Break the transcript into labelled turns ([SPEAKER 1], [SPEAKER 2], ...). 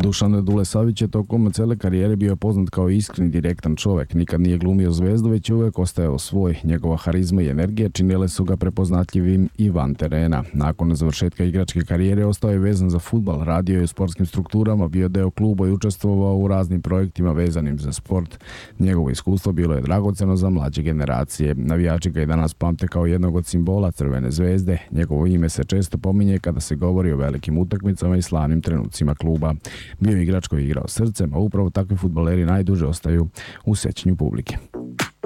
[SPEAKER 1] Dušan Dulesavić je tokom cijele karijere bio poznat kao iskren, direktan čovjek. Nikad nije glumio zvezdu, već je uvijek ostajao svoj. Njegova harizma i energija činile su ga prepoznatljivim i van terena. Nakon završetka igračke karijere ostao je vezan za fudbal, radio je u sportskim strukturama, bio deo kluba i učestvovao u raznim projektima vezanim za sport. Njegovo iskustvo bilo je dragoceno za mlađe generacije. Navijači ga i danas pamte kao jednog od simbola Crvene zvezde. Njegovo ime se često pominje kada se govori o velikim utakmicama i slavnim trenucima kluba. Bio je igrač koji je igrao srcem, a upravo takvi fudbaleri najduže ostaju u sećanju publike.